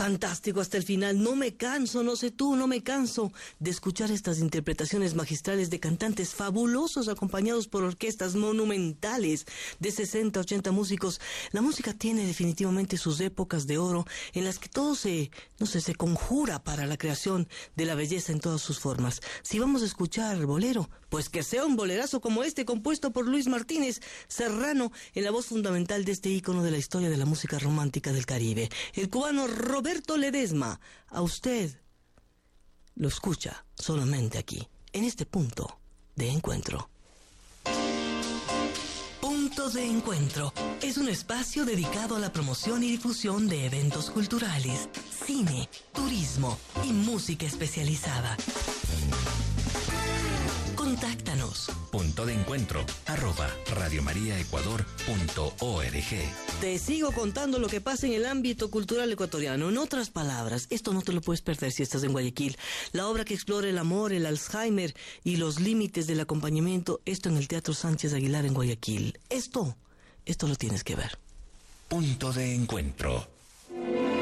Fantástico hasta el final. No me canso, no sé tú, no me canso de escuchar estas interpretaciones magistrales de cantantes fabulosos acompañados por orquestas monumentales de 60, 80 músicos. La música tiene definitivamente sus épocas de oro en las que todo se conjura para la creación de la belleza en todas sus formas. Si vamos a escuchar bolero, pues que sea un bolerazo como este compuesto por Luis Martínez Serrano en la voz fundamental de este ícono de la historia de la música romántica del Caribe, el cubano Roberto Ledesma. A usted lo escucha solamente aquí, en este punto de encuentro. Punto de Encuentro es un espacio dedicado a la promoción y difusión de eventos culturales, cine, turismo y música especializada. Contáctanos. Punto de Encuentro @radiomariaecuador.org. Te sigo contando lo que pasa en el ámbito cultural ecuatoriano. En otras palabras, esto no te lo puedes perder si estás en Guayaquil. La obra que explora el amor, el Alzheimer y los límites del acompañamiento, esto en el Teatro Sánchez Aguilar en Guayaquil. Esto lo tienes que ver. Punto de Encuentro.